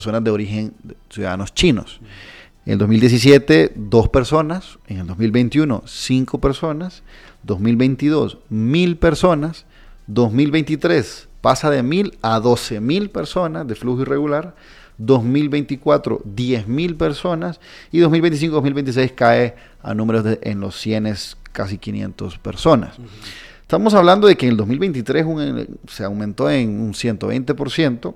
personas de origen de ciudadanos chinos. En el 2017, 2 personas. En el 2021, 5 personas. 2022, 1.000 personas. 2023, pasa de 1.000 a 12.000 personas de flujo irregular. 2024, 10.000 personas. Y 2025, 2026 cae a números en los 100, casi 500 personas. Estamos hablando de que en el 2023 se aumentó en un 120%.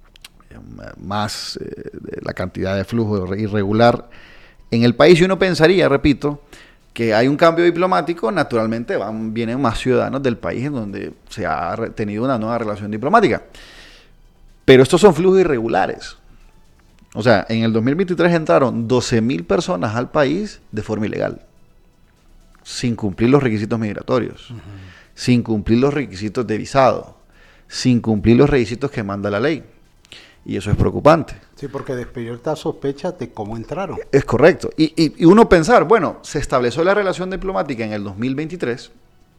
Más la cantidad de flujo irregular en el país. Y uno pensaría, repito, que hay un cambio diplomático, naturalmente vienen más ciudadanos del país en donde se ha tenido una nueva relación diplomática. Pero estos son flujos irregulares. O sea, en el 2023 entraron 12.000 personas al país de forma ilegal, sin cumplir los requisitos migratorios, sin cumplir los requisitos de visado, sin cumplir los requisitos que manda la ley. Y eso es preocupante. Sí, porque despierta sospechas de cómo entraron. Es correcto. Y uno pensar, bueno, se estableció la relación diplomática en el 2023.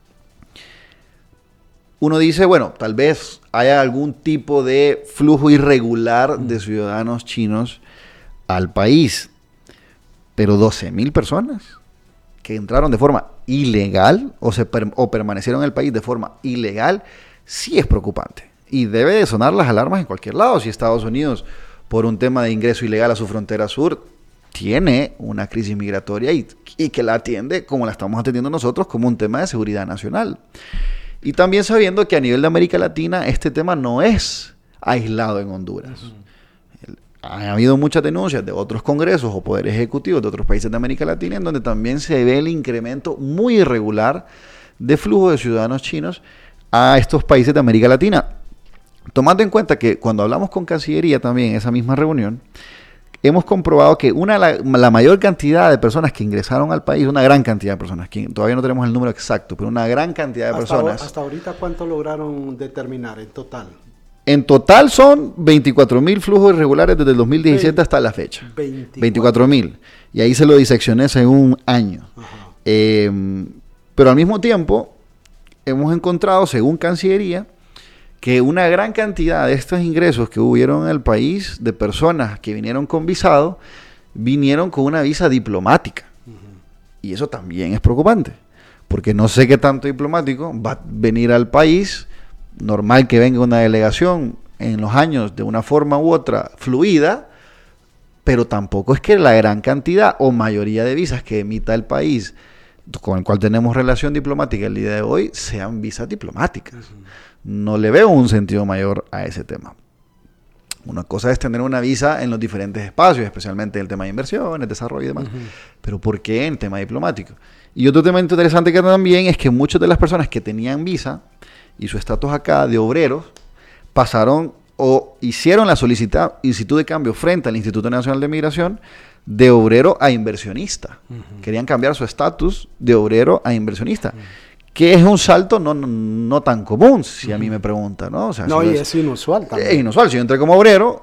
Uno dice, bueno, tal vez haya algún tipo de flujo irregular de ciudadanos chinos al país. Pero 12.000 personas que entraron de forma ilegal o permanecieron en el país de forma ilegal, sí es preocupante. Y debe de sonar las alarmas en cualquier lado. Si Estados Unidos, por un tema de ingreso ilegal a su frontera sur, tiene una crisis migratoria y que la atiende como la estamos atendiendo nosotros, como un tema de seguridad nacional. Y también sabiendo que a nivel de América Latina este tema no es aislado en Honduras. Ha habido muchas denuncias de otros congresos o poderes ejecutivos de otros países de América Latina en donde también se ve el incremento muy irregular de flujo de ciudadanos chinos a estos países de América Latina. Tomando en cuenta que cuando hablamos con Cancillería también en esa misma reunión, hemos comprobado que la mayor cantidad de personas que ingresaron al país, una gran cantidad de personas, que todavía no tenemos el número exacto, pero una gran cantidad de personas. ¿Hasta ahorita cuánto lograron determinar en total? En total son 24.000 flujos irregulares desde el 2017 hasta la fecha. 24.000. Y ahí se lo diseccioné según año. Pero al mismo tiempo, hemos encontrado, según Cancillería, que una gran cantidad de estos ingresos que hubieron en el país de personas que vinieron con visado, vinieron con una visa diplomática. Y eso también es preocupante, porque no sé qué tanto diplomático va a venir al país. Normal que venga una delegación en los años de una forma u otra fluida, pero tampoco es que la gran cantidad o mayoría de visas que emita el país con el cual tenemos relación diplomática el día de hoy sean visas diplomáticas. No le veo un sentido mayor a ese tema. Una cosa es tener una visa en los diferentes espacios, especialmente en el tema de inversiones, desarrollo y demás. Pero ¿por qué en tema diplomático? Y otro tema interesante que también es que muchas de las personas que tenían visa y su estatus acá de obreros pasaron o hicieron la solicitud de cambio frente al Instituto Nacional de Migración de obrero a inversionista. Querían cambiar su estatus de obrero a inversionista. Que es un salto no tan común, si a mí me preguntan, ¿no? O sea, no, si y es inusual también. Es inusual. Si yo entré como obrero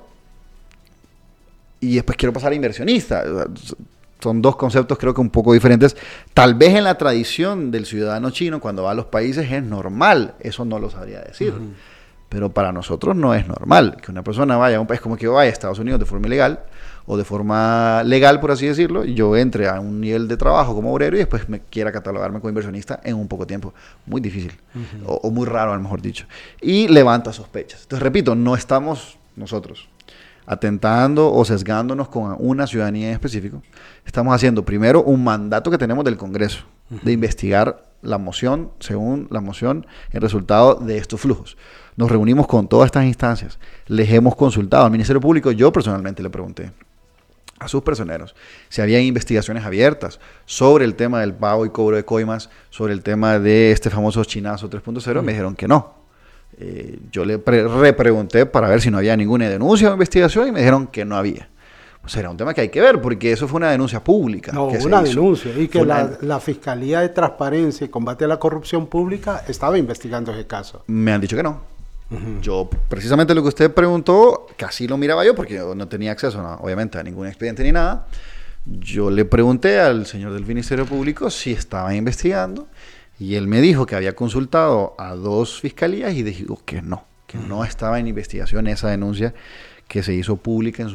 y después quiero pasar a inversionista, son dos conceptos creo que un poco diferentes. Tal vez en la tradición del ciudadano chino, cuando va a los países, es normal. Eso no lo sabría decir. Pero para nosotros no es normal que una persona vaya a un país como que vaya a Estados Unidos de forma ilegal, o de forma legal, por así decirlo, yo entre a un nivel de trabajo como obrero y después me quiera catalogarme como inversionista en un poco tiempo. Muy difícil, o muy raro, a lo mejor dicho. Y levanta sospechas. Entonces, repito, no estamos nosotros atentando o sesgándonos con una ciudadanía en específico. Estamos haciendo primero un mandato que tenemos del Congreso de investigar la moción, según la moción, el resultado de estos flujos. Nos reunimos con todas estas instancias, les hemos consultado al Ministerio Público, yo personalmente le pregunté a sus personeros si había investigaciones abiertas sobre el tema del pago y cobro de coimas, sobre el tema de este famoso chinazo 3.0, me dijeron que no. Yo le repregunté para ver si no había ninguna denuncia o investigación y me dijeron que no había. O sea, era un tema que hay que ver, porque eso fue una denuncia pública. No, una denuncia. Y que la Fiscalía de Transparencia y Combate a la Corrupción Pública estaba investigando ese caso. Me han dicho que no. Yo, precisamente lo que usted preguntó, casi lo miraba yo, porque yo no tenía acceso, obviamente, a ningún expediente ni nada. Yo le pregunté al señor del Ministerio Público si estaba investigando, y él me dijo que había consultado a 2 fiscalías y dijo que no estaba en investigación esa denuncia que se hizo pública en